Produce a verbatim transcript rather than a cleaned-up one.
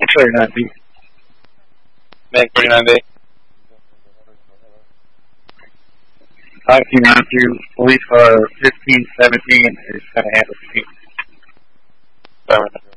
thirty-nine B. Meg thirty-nine B. Talking on to police car fifteen seventeen is kind of handled.